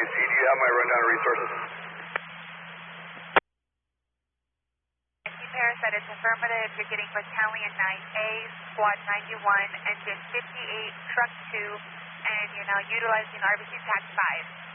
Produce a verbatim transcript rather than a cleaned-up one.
C, do you have my rundown of resources? Paris said it's affirmative. You're getting Battalion nine A, Squad ninety-one, Engine fifty-eight, Truck two, and you're now utilizing R B C TAC five.